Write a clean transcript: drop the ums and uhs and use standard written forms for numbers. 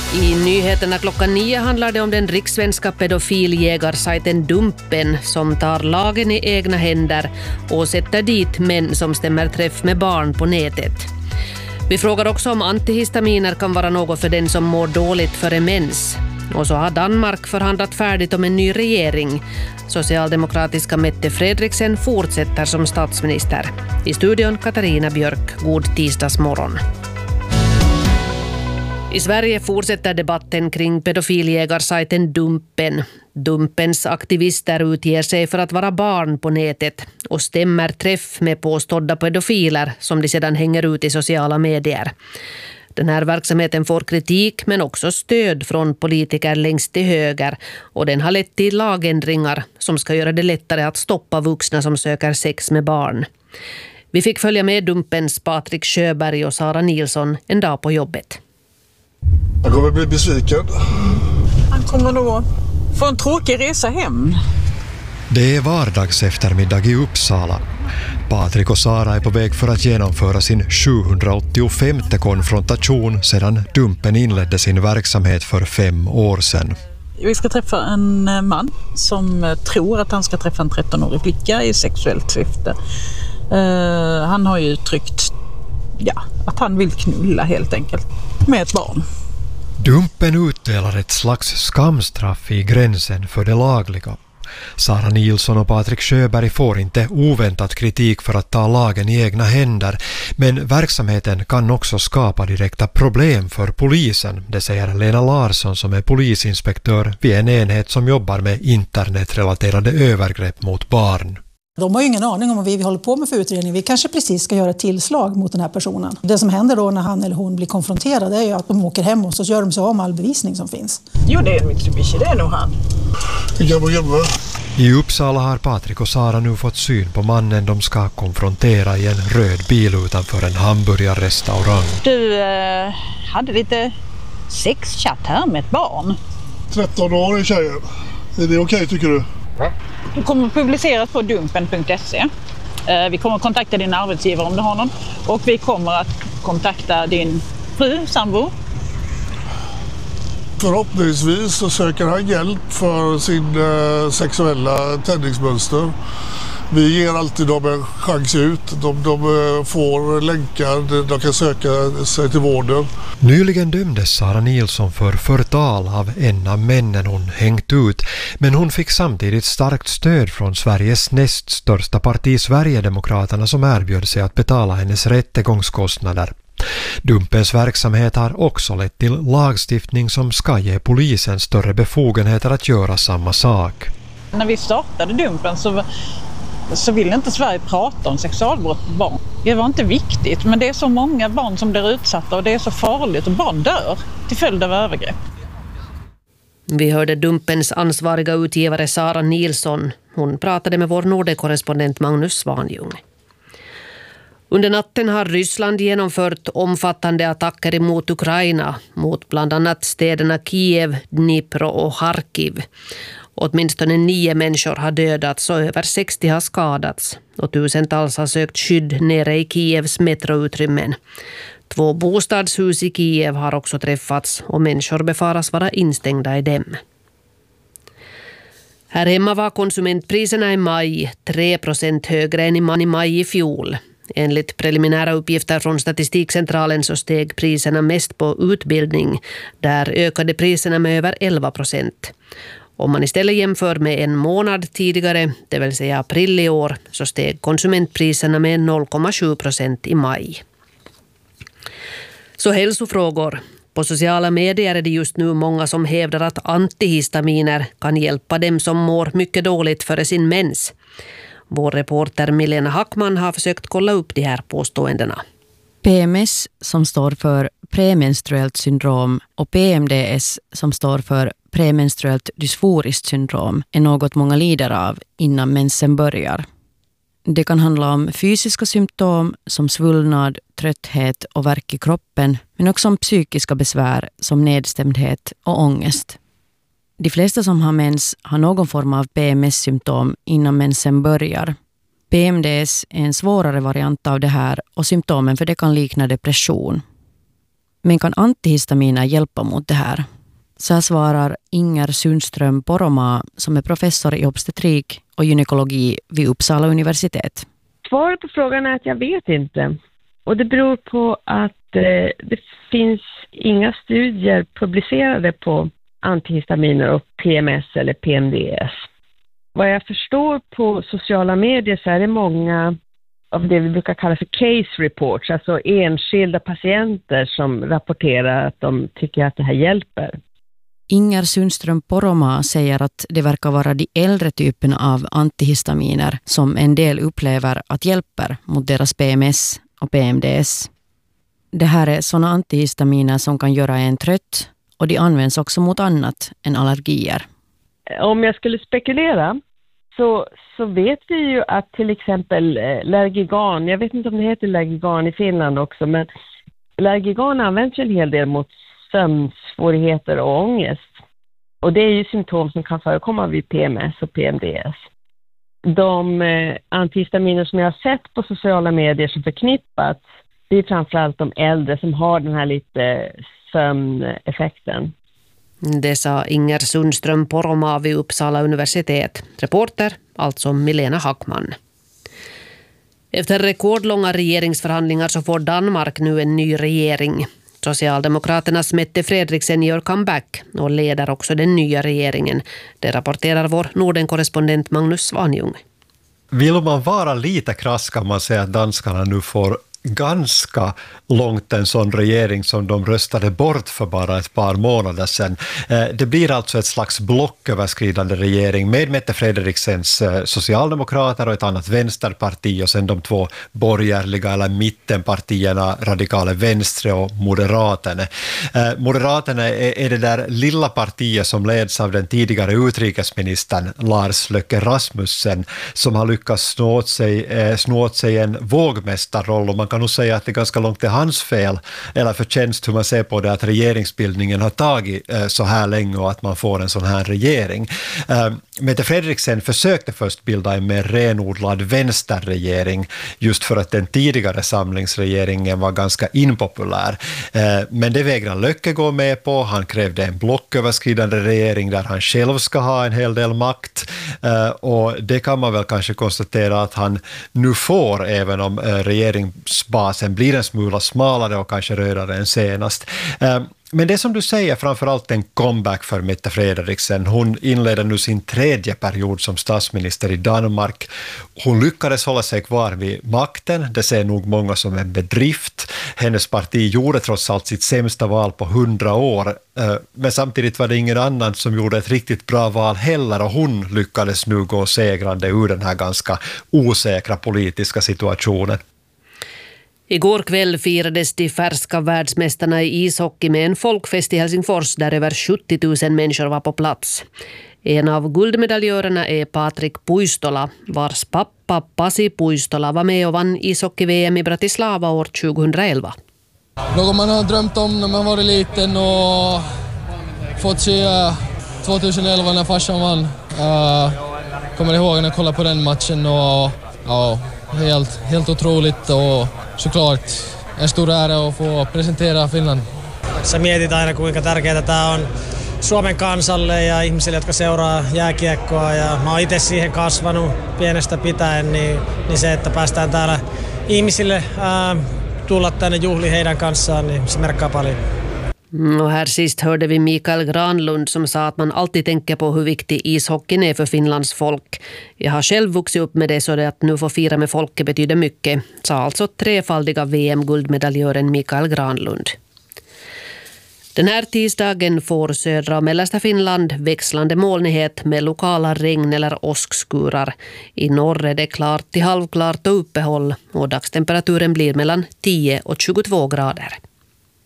I nyheterna klockan 9 handlar det om den rikssvenska pedofiljägarsajten Dumpen som tar lagen i egna händer och sätter dit män som stämmer träff med barn på nätet. Vi frågar också om antihistaminer kan vara något för den som mår dåligt före mens. Och så har Danmark förhandlat färdigt om en ny regering. Socialdemokratiska Mette Fredriksen fortsätter som statsminister. I studion Katarina Björk, god tisdagsmorgon. I Sverige fortsätter debatten kring pedofiljägarsajten Dumpen. Dumpens aktivister utger sig för att vara barn på nätet och stämmer träff med påstådda pedofiler som de sedan hänger ut i sociala medier. Den här verksamheten får kritik men också stöd från politiker längst till höger och den har lett till lagändringar som ska göra det lättare att stoppa vuxna som söker sex med barn. Vi fick följa med Dumpens Patrik Sjöberg och Sara Nilsson en dag på jobbet. Han kommer bli besviken. Han kommer nog få en tråkig resa hem. Det är vardags eftermiddag i Uppsala. Patrik och Sara är på väg för att genomföra sin 785:e konfrontation sedan Dumpen inledde sin verksamhet för 5 år sedan. Vi ska träffa en man som tror att han ska träffa en 13-årig flicka i sexuellt syfte. Han har ju uttryckt att han vill knulla helt enkelt med ett barn. Dumpen utdelar ett slags skamstraff i gränsen för det lagliga. Sara Nilsson och Patrik Sjöberg får inte oväntat kritik för att ta lagen i egna händer, men verksamheten kan också skapa direkta problem för polisen, det säger Lena Larsson som är polisinspektör vid en enhet som jobbar med internetrelaterade övergrepp mot barn. De har ju ingen aning om vad vi håller på med för utredning. Vi kanske precis ska göra ett tillslag mot den här personen. Det som händer då när han eller hon blir konfronterad är ju att de åker hem och så gör de sig av med all bevisning som finns. Jo, det är en Mitsubishi, det är nog han. I Uppsala har Patrik och Sara nu fått syn på mannen de ska konfrontera i en röd bil utanför en hamburgarrestaurang. Du hade lite sexchatt här med ett barn. 13 år är tjejen. Är det okej tycker du? Det kommer publiceras på dumpen.se. Vi kommer kontakta din arbetsgivare om du har någon. Och vi kommer att kontakta din fru, sambo. Förhoppningsvis så söker han hjälp för sin sexuella tändningsmönster. Vi ger alltid dem en chans ut. De får länkar, de kan söka sig till vården. Nyligen dömdes Sara Nilsson för förtal av en av männen hon hängt ut, men hon fick samtidigt starkt stöd från Sveriges näst största parti Sverigedemokraterna som erbjöd sig att betala hennes rättegångskostnader. Dumpens verksamhet har också lett till lagstiftning som ska ge polisen större befogenheter att göra samma sak. När vi startade Dumpen så ville inte Sverige prata om sexualbrott på barn. Det var inte viktigt, men det är så många barn som blir utsatta och det är så farligt och barn dör till följd av övergrepp. Vi hörde Dumpens ansvariga utgivare Sara Nilsson. Hon pratade med vår Nordekorrespondent Magnus Svanjung. Under natten har Ryssland genomfört omfattande attacker emot Ukraina, mot bland annat städerna Kiev, Dnipro och Harkiv. Åtminstone 9 människor har dödats och över 60 har skadats. Och tusentals har sökt skydd nere i Kievs metroutrymmen. 2 bostadshus i Kiev har också träffats och människor befaras vara instängda i dem. Här hemma var konsumentpriserna i maj 3% högre än i maj i fjol. Enligt preliminära uppgifter från Statistikcentralen så steg priserna mest på utbildning. Där ökade priserna med över 11%. Om man istället jämför med en månad tidigare, det vill säga april i år, så steg konsumentpriserna med 0,7% i maj. Så hälsofrågor. På sociala medier är det just nu många som hävdar att antihistaminer kan hjälpa dem som mår mycket dåligt före sin mens. Vår reporter Milena Hackman har försökt kolla upp de här påståendena. PMS som står för premenstruellt syndrom och PMDS som står för premenstruellt dysforiskt syndrom är något många lider av innan mensen börjar. Det kan handla om fysiska symptom som svullnad, trötthet och värk i kroppen, men också om psykiska besvär som nedstämdhet och ångest. De flesta som har mens har någon form av PMS-symptom innan mensen börjar. PMDS är en svårare variant av det här och symptomen för det kan likna depression. Men kan antihistaminer hjälpa mot det här? Så här svarar Inger Sundström Poromaa som är professor i obstetrik och gynekologi vid Uppsala universitet. Svaret på frågan är att jag vet inte. Och det beror på att det finns inga studier publicerade på antihistaminer och PMS eller PMDS. Vad jag förstår på sociala medier så är det många av det vi brukar kalla för case reports, alltså enskilda patienter som rapporterar att de tycker att det här hjälper. Inger Sundström Poromaa säger att det verkar vara de äldre typerna av antihistaminer som en del upplever att hjälper mot deras PMS och PMDS. Det här är sådana antihistaminer som kan göra en trött och de används också mot annat än allergier. Om jag skulle spekulera så vet vi ju att till exempel Lergigan, jag vet inte om det heter Lergigan i Finland också, men Lergigan används ju en hel del mot sömnsvårigheter och ångest. Och det är ju symptom som kan förekomma vid PMS och PMDS. De antihistaminer som jag har sett på sociala medier som förknippats, det är framförallt de äldre som har den här lite sömneffekten. Det sa Inger Sundström Poromaa vid Uppsala universitet. Reporter, alltså Milena Hackman. Efter rekordlånga regeringsförhandlingar så får Danmark nu en ny regering. Socialdemokraternas Mette Frederiksen gör comeback och leder också den nya regeringen. Det rapporterar vår Norden-korrespondent Magnus Svanjung. Vill man vara lite krass kan man säga att danskarna nu får ganska långt en sån regering som de röstade bort för bara ett par månader sedan. Det blir alltså ett slags blocköverskridande regering med Mette Frederiksens socialdemokrater och ett annat vänsterparti och sen de två borgerliga eller mittenpartierna Radikale Venstre och Moderaterna. Moderaterna är det där lilla partiet som leds av den tidigare utrikesministern Lars Løkke Rasmussen som har lyckats snå åt sig en vågmästarroll och man kan nog säga att det är ganska långt till hans fel eller förtjänst hur man ser på det att regeringsbildningen har tagit så här länge och att man får en sån här regering. Mette Frederiksen försökte först bilda en mer renodlad vänsterregering just för att den tidigare samlingsregeringen var ganska impopulär. Men det vägrade Løkke gå med på. Han krävde en blocköverskridande regering där han själv ska ha en hel del makt och det kan man väl kanske konstatera att han nu får även om regeringsbasen blir en smula smalare och kanske rödare än senast. Men det som du säger framförallt en comeback för Mette Frederiksen. Hon inleder nu sin 3:e period som statsminister i Danmark. Hon lyckades hålla sig kvar vid makten. Det ser nog många som en bedrift. Hennes parti gjorde trots allt sitt sämsta val på 100 år. Men samtidigt var det ingen annan som gjorde ett riktigt bra val heller och hon lyckades nu gå segrande ur den här ganska osäkra politiska situationen. Igår kväll firades de färska världsmästarna i ishockey med en folkfest i Helsingfors där över 70 000 människor var på plats. En av guldmedaljörerna är Patrik Puistola, vars pappa Pasi Puistola var med och vann ishockey-VM i Bratislava år 2011. Något man har drömt om när man var liten och fått se 2011 när farsan vann. Kommer ihåg när jag kollade på den matchen och helt otroligt och såklart en stor ära att få presentera Finland. Sä mietit aina kuinka tärkeää tämä on Suomen kansalle ja ihmisille, jotka seuraa jääkiekkoa ja mä oon itse siihen kasvanut pienestä pitäen, niin se, että päästään täällä ihmisille tulla tänne juhliin heidän kanssaan, niin se merkkaa paljon. Och här sist hörde vi Mikael Granlund som sa att man alltid tänker på hur viktig ishockeyn är för Finlands folk. Jag har själv vuxit upp med det så att nu få fira med folket betyder mycket, sa alltså trefaldiga VM-guldmedaljören Mikael Granlund. Den här tisdagen får södra och mellersta Finland växlande molnighet med lokala regn- eller åskskurar. I norr är det klart till halvklart och uppehåll och dagstemperaturen blir mellan 10 och 22 grader.